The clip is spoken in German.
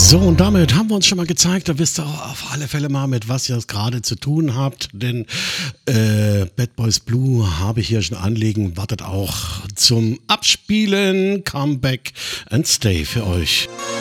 So, und damit haben wir uns schon mal gezeigt. Da wisst ihr auch auf alle Fälle mal, mit was ihr es gerade zu tun habt. Denn Bad Boys Blue habe ich hier schon anliegen. Wartet auch zum Abspielen. Come back and stay für euch.